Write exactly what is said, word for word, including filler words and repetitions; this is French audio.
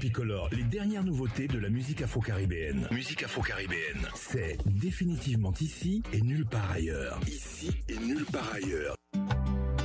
Tropicolore, les dernières nouveautés de la musique afro-caribéenne. Musique afro-caribéenne, c'est définitivement ici et nulle part ailleurs. Ici et nulle part ailleurs.